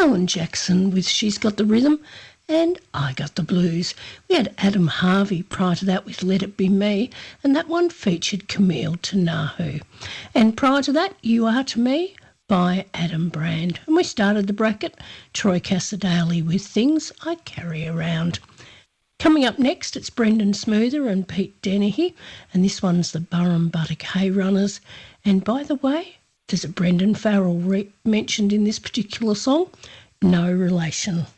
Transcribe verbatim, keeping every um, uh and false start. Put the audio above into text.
Alan Jackson with She's Got the Rhythm and I Got the Blues. We had Adam Harvey prior to that with Let It Be Me, and that one featured Camille Tanahu. And prior to that, You Are to Me by Adam Brand. And we started the bracket, Troy Cassar-Daley with Things I Carry Around. Coming up next, it's Brendan Smoother and Pete Dennehy, and this one's the Burrum Buttock Hay Runners. And by the way, there's a Brendan Farrell re- mentioned in this particular song. No relation.